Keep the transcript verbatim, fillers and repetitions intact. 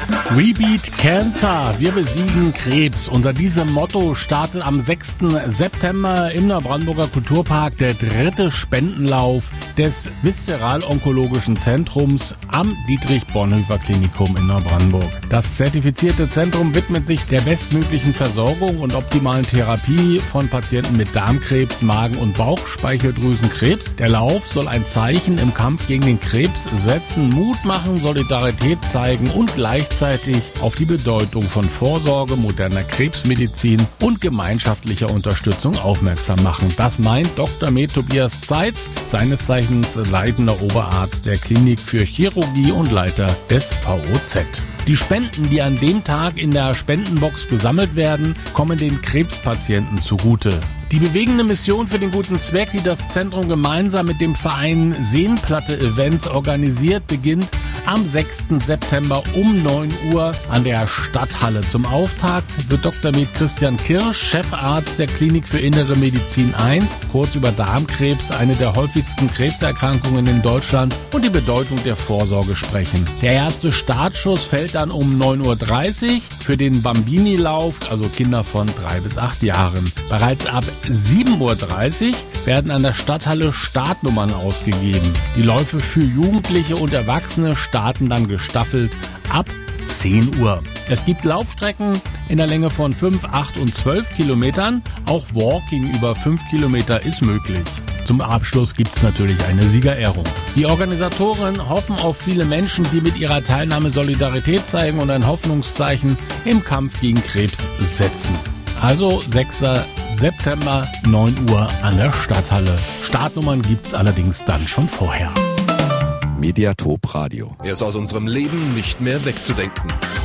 We beat Cancer, wir besiegen Krebs. Unter diesem Motto startet am sechsten September im Neubrandenburger Kulturpark der dritte Spendenlauf des Viszeral-Onkologischen Zentrums am Dietrich-Bonhoeffer-Klinikum in Neubrandenburg. Das zertifizierte Zentrum widmet sich der bestmöglichen Versorgung und optimalen Therapie von Patienten mit Darmkrebs, Magen- und Bauchspeicheldrüsenkrebs. Der Lauf soll ein Zeichen im Kampf gegen den Krebs setzen, Mut machen, Solidarität zeigen und gleichzeitig auf die Bedeutung von Vorsorge, moderner Krebsmedizin und gemeinschaftlicher Unterstützung aufmerksam machen. Das meint Doktor Med Tobias Zeitz, seines Zeichens leitender Oberarzt der Klinik für Chirurgie und Leiter des V O Z. Die Spenden, die an dem Tag in der Spendenbox gesammelt werden, kommen den Krebspatienten zugute. Die bewegende Mission für den guten Zweck, die das Zentrum gemeinsam mit dem Verein Seenplatte Events organisiert, beginnt am sechsten September um neun Uhr an der Stadthalle. Zum Auftakt wird Doktor Med Christian Kirsch, Chefarzt der Klinik für Innere Medizin eins, kurz über Darmkrebs, eine der häufigsten Krebserkrankungen in Deutschland, und die Bedeutung der Vorsorge sprechen. Der erste Startschuss fällt dann um neun Uhr dreißig für den Bambini-Lauf, also Kinder von drei bis acht Jahren. Bereits ab sieben Uhr dreißig werden an der Stadthalle Startnummern ausgegeben. Die Läufe für Jugendliche und Erwachsene starten dann gestaffelt ab zehn Uhr. Es gibt Laufstrecken in der Länge von fünf, acht und zwölf Kilometern. Auch Walking über fünf Kilometer ist möglich. Zum Abschluss gibt es natürlich eine Siegerehrung. Die Organisatoren hoffen auf viele Menschen, die mit ihrer Teilnahme Solidarität zeigen und ein Hoffnungszeichen im Kampf gegen Krebs setzen. Also sechster September, neun Uhr an der Stadthalle. Startnummern gibt's allerdings dann schon vorher. Mediatop Radio. Er ist aus unserem Leben nicht mehr wegzudenken.